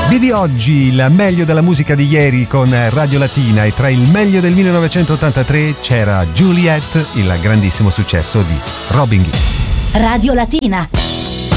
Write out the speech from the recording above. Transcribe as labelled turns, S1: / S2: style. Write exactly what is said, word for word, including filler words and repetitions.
S1: Vivi oggi il meglio della musica di ieri con Radio Latina e tra il meglio del millenovecentottantatré c'era Juliet, il grandissimo successo di Robin Gibb.
S2: Radio Latina.